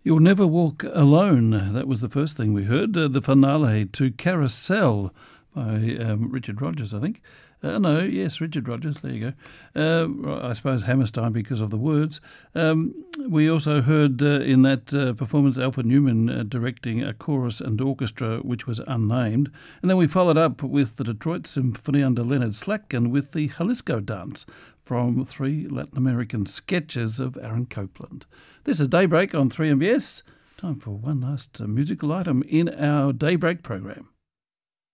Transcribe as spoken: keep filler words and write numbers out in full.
You'll Never Walk Alone. That was the first thing we heard. Uh, the finale to Carousel by um, Richard Rodgers, I think. Uh, no, yes, Richard Rodgers, there you go. Uh, I suppose Hammerstein because of the words. Um, we also heard uh, in that uh, performance Alfred Newman uh, directing a chorus and orchestra which was unnamed. And then we followed up with the Detroit Symphony under Leonard Slack and with the Jalisco Dance from three Latin American sketches of Aaron Copland. This is Daybreak on three M B S. Time for one last uh, musical item in our Daybreak program.